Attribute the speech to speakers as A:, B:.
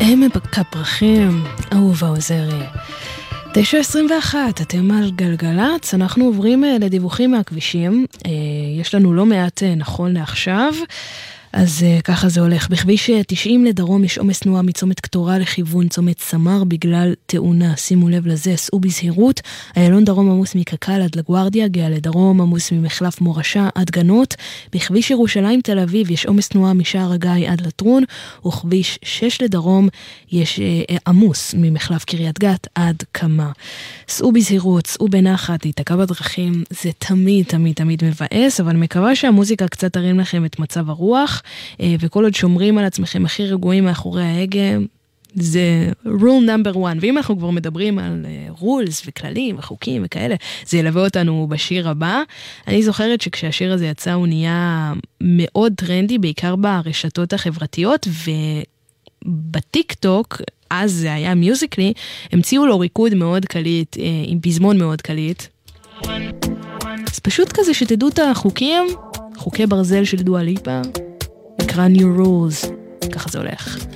A: כפרחים, אהובה עוזרי. 9:21, אתם על גלגלץ, אנחנו עוברים לדיווחים מהכבישים, יש לנו לא מעט נכון לעכשיו, אז ככה זה הולך. בכביש 90 לדרום יש עומס תנועה מצומת קטורה לכיוון צומת סמר בגלל תאונה, שימו לב לזה, סעו בזהירות. איילון דרום עמוס מקקל עד לגוארדיה, גאה לדרום עמוס ממחלף מורשה עד גנות. בכביש ירושלים תל אביב יש עומס תנועה משער הגיא עד לטרון, וכביש 6 לדרום יש עמוס ממחלף קריית גת עד קמה. סעו בזהירות, סעו בנחת, להיתקע בדרכים, זה תמיד תמיד תמיד מבאס, אבל מקווה שהמוזיקה קצת תרים לכם את מצב הרוח, וכל עוד שומרים על עצמכם הכי רגועים מאחורי ההגה, זה rule number one. ואם אנחנו כבר מדברים על rules וכללים וחוקים וכאלה, זה ילווה אותנו בשיר הבא. אני זוכרת שכשהשיר הזה יצא הוא נהיה מאוד טרנדי, בעיקר ברשתות החברתיות, ובטיק טוק, אז זה היה מיוזיקלי, המציאו לו ריקוד מאוד קליט, עם פזמון מאוד קליט. אז פשוט כזה שתדעו את החוקים, חוקי ברזל של דואה ליפה, נקרא New Rules, ככה זה הולך.